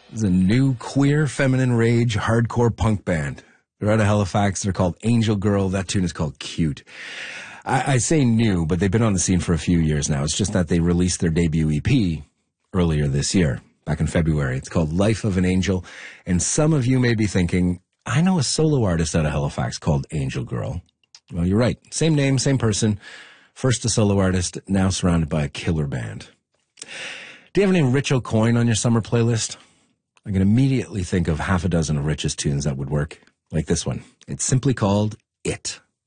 It's a new queer feminine rage hardcore punk band. They're out of Halifax. They're called Angel Girl. That tune is called Cute. I say new, but they've been on the scene for a few years now. It's just that they released their debut EP earlier this year, back in February. It's called Life of an Angel. And some of you may be thinking, I know a solo artist out of Halifax called Angel Girl. Well, you're right. Same name, same person. First a solo artist, now surrounded by a killer band. Do you have any Rich O'Coin on your summer playlist? I can immediately think of half a dozen of Rich's tunes that would work, like this one. It's simply called It.